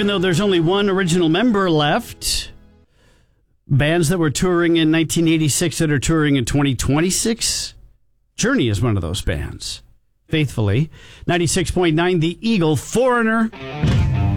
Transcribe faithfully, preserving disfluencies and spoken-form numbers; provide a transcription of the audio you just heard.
though there's only one original member left, bands that were touring in nineteen eighty-six that are touring in twenty twenty-six, Journey is one of those bands. Faithfully. ninety-six point nine, The Eagle, Foreigner.